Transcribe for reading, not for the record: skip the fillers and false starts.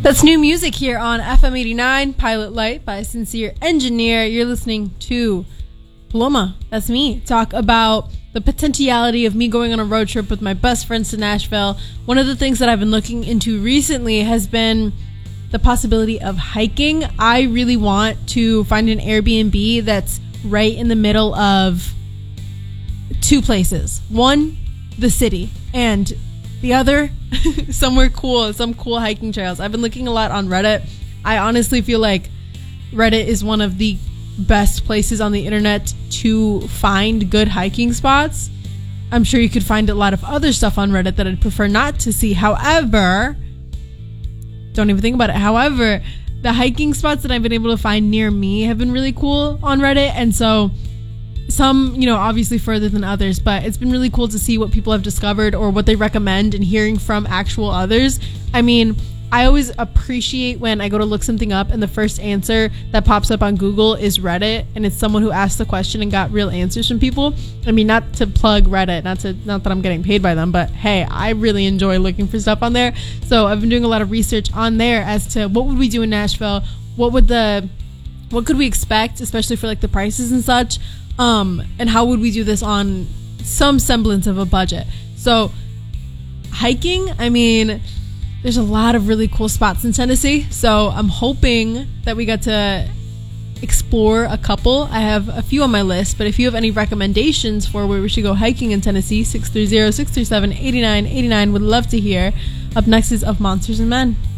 That's new music here on FM 89, Pilot Light by Sincere Engineer. You're listening to Paloma, that's me, talk about the potentiality of me going on a road trip with my best friends to Nashville. One of the things that I've been looking into recently has been the possibility of hiking. I really want to find an Airbnb that's right in the middle of two places. One, the city, and the other, somewhere cool, some cool hiking trails. I've been looking a lot on Reddit. I honestly feel like Reddit is one of the best places on the internet to find good hiking spots. I'm sure you could find a lot of other stuff on Reddit that I'd prefer not to see. However, don't even think about it. However, the hiking spots that I've been able to find near me have been really cool on Reddit. And so some, obviously further than others, but it's been really cool to see what people have discovered or what they recommend and hearing from actual others. I mean, I always appreciate when I go to look something up and the first answer that pops up on Google is Reddit, and it's someone who asked the question and got real answers from people. I mean, not to plug Reddit, not that I'm getting paid by them, but hey, I really enjoy looking for stuff on there. So I've been doing a lot of research on there as to what would we do in Nashville, what could we expect, especially for like the prices and such. And how would we do this on some semblance of a budget? So hiking, I mean, there's a lot of really cool spots in Tennessee. So I'm hoping that we get to explore a couple. I have a few on my list, but if you have any recommendations for where we should go hiking in Tennessee, 630-637-8989, would love to hear. Up next is Of Monsters and Men.